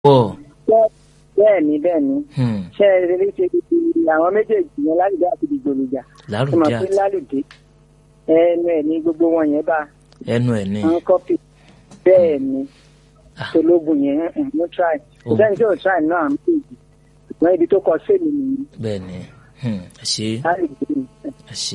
pọ̀. bẹ́ẹ̀ni ṣe eré ṣe àwọn méjèèjì yẹn lálùdé àti dìgbòlùjà Lálùdé àti lálùdé ẹnu ẹ̀ ní gbogbo wọn yẹn bá ẹnu ẹ̀ ní. ń kọ́pì bẹ́ẹ̀ni tológun yẹn mo try ìdáni tí ò try náà àmì méjèèjì ṣùgbọ́n ibi tó kọ sí mi nìyí. Bẹ́ẹ̀ni ẹ ṣé. lálùdé ẹ ṣé.